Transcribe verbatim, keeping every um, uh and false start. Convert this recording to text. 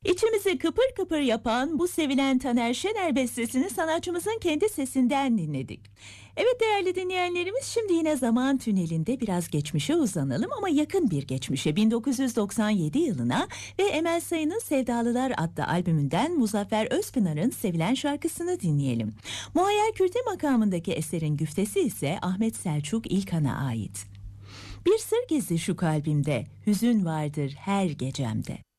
İçimizi kıpır kıpır yapan bu sevilen Taner Şener bestesini sanatçımızın kendi sesinden dinledik. Evet değerli dinleyenlerimiz, şimdi yine zaman tünelinde biraz geçmişe uzanalım ama yakın bir geçmişe, bin dokuz yüz doksan yedi yılına ve Emel Sayın'ın Sevdalılar adlı albümünden Muzaffer Özpınar'ın sevilen şarkısını dinleyelim. Muayyer Kürdi makamındaki eserin güftesi ise Ahmet Selçuk İlkan'a ait. Bir sır gizli şu kalbimde, hüzün vardır her gecemde.